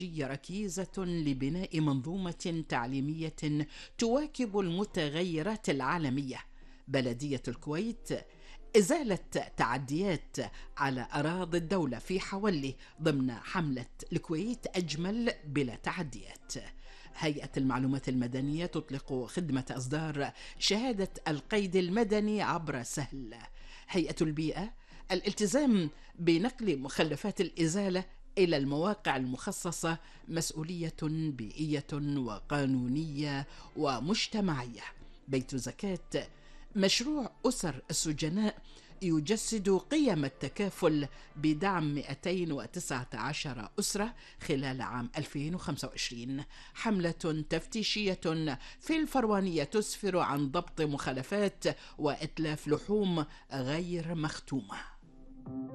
ركيزة لبناء منظومة تعليمية تواكب المتغيرات العالمية. بلدية الكويت إزالة تعديات على أراضي الدولة في حولي ضمن حملة الكويت أجمل بلا تعديات. هيئة المعلومات المدنية تطلق خدمة إصدار شهادة القيد المدني عبر سهل. هيئة البيئة الالتزام بنقل مخلفات الإزالة إلى المواقع المخصصة، مسؤولية بيئية وقانونية ومجتمعية. بيت زكاة مشروع أسر السجناء يجسد قيم التكافل بدعم 219 أسرة خلال عام 2025. حملة تفتيشية في الفروانية تسفر عن ضبط مخالفات وإتلاف لحوم غير مختومة.